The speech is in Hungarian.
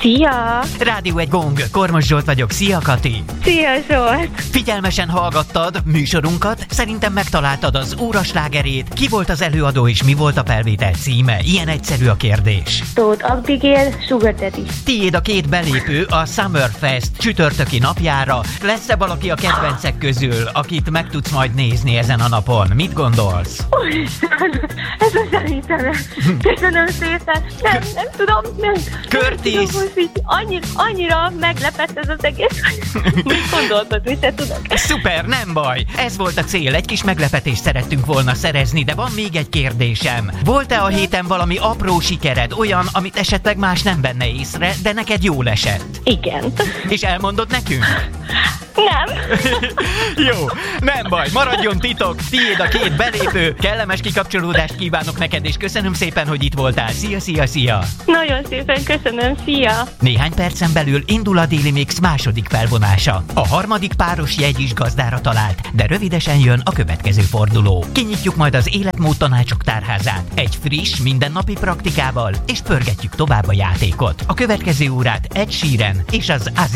Szia! Rádió egy gong, Kormos Zsolt vagyok, szia Kati! Szia Zsolt! Figyelmesen hallgattad műsorunkat, szerintem megtaláltad az óra slágerét, ki volt az előadó és mi volt a felvétel címe? Ilyen egyszerű a kérdés. Tóth Abigail, Sugar Daddy. Tiéd a 2 belépő a Summerfest csütörtöki napjára. Lesz-e valaki a kedvencek közül, akit meg tudsz majd nézni ezen a napon? Mit gondolsz? Úristen, ez a szerintem. Köszönöm szépen. Nem tudom, nem. Curtis! Nem tudom, annyira meglepett ez az egész, hogy mit gondoltad, hogy te tudod. Szuper, nem baj. Ez volt a cél, egy kis meglepetést szerettünk volna szerezni, de van még egy kérdésem. Volt-e a héten valami apró sikered, olyan, amit esetleg más nem venne észre, de neked jól esett? Igen. És elmondod nekünk? Nem. Jó, nem baj, maradjon titok, tiéd a 2 belépő, kellemes kikapcsolódást kívánok neked, és köszönöm szépen, hogy itt voltál. Szia, szia, szia! Nagyon szépen köszönöm, szia! Néhány percen belül indul a Daily Mix második felvonása. A harmadik páros jegy is gazdára talált, de rövidesen jön a következő forduló. Kinyitjuk majd az életmód tanácsok tárházát, egy friss, mindennapi praktikával, és pörgetjük tovább a játékot. A következő órát Ed Sheeran és az